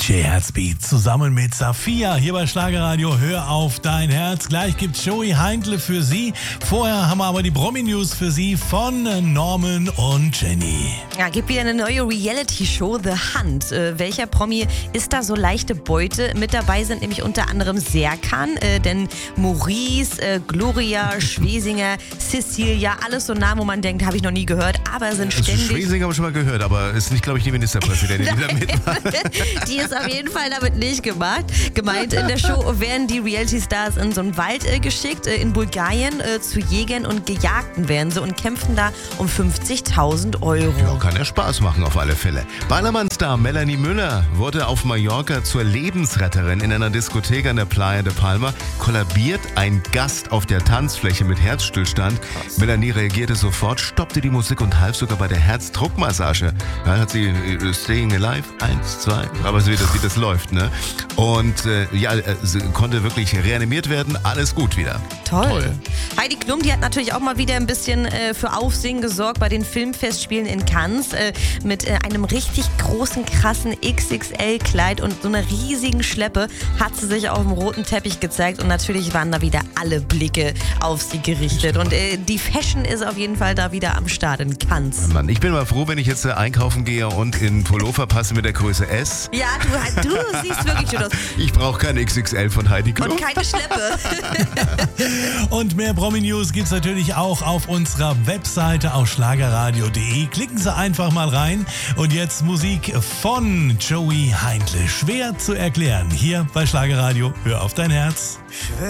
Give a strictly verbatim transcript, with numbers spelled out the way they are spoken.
D J Herzbeat zusammen mit Safia hier bei Schlagerradio. Hör auf dein Herz. Gleich gibt's Joey Heindle für Sie. Vorher haben wir aber die Promi-News für Sie von Norman und Jenny. Ja, gibt wieder eine neue Reality-Show, The Hunt. Äh, welcher Promi ist da so leichte Beute? Mit dabei sind nämlich unter anderem Serkan, äh, denn Maurice, äh, Gloria, Schwesinger, Cecilia, alles so Namen, wo man denkt, habe ich noch nie gehört, aber sind Also ständig... Schwesinger habe ich schon mal gehört, aber ist nicht, glaube ich, die Ministerpräsidentin, die da mitmacht. Die ist auf jeden Fall damit nicht gemacht. Gemeint, in der Show werden die Reality-Stars in so einen Wald äh, geschickt, äh, in Bulgarien, äh, zu Jägern und Gejagten werden sie und kämpfen da um fünfzigtausend Euro. Ja, kann ja Spaß machen auf alle Fälle. Ballermann-Star Melanie Müller wurde auf Mallorca zur Lebensretterin in einer Diskothek an der Playa de Palma. Kollabiert ein Gast auf der Tanzfläche mit Herzstillstand. Krass. Melanie reagierte sofort, stoppte die Musik und half sogar bei der Herzdruckmassage. Da hat sie äh, Staying Alive, eins, zwei, aber wie das, wie das läuft, ne? Und äh, ja, äh, sie konnte wirklich reanimiert werden, alles gut wieder. Toll. Toll. Heidi Klum, die hat natürlich auch mal wieder ein bisschen äh, für Aufsehen gesorgt bei den Filmfestspielen in Cannes äh, mit äh, einem richtig großen, krassen X X L-Kleid und so einer riesigen Schleppe hat sie sich auf dem roten Teppich gezeigt und natürlich waren da wieder alle Blicke auf sie gerichtet und äh, die Fashion ist auf jeden Fall da wieder am Start in Cannes. Mann, ich bin mal froh, wenn ich jetzt äh, einkaufen gehe und in Pullover passe mit der Größe S. Ja, du, du siehst wirklich gut aus. Ich brauche kein X X L von Heidi Klum. Und keine Schleppe. Und mehr Promi-News gibt's natürlich auch auf unserer Webseite auf schlagerradio punkt de. Klicken Sie einfach mal rein. Und jetzt Musik von Joey Heindle. Schwer zu erklären. Hier bei Schlagerradio. Hör auf dein Herz.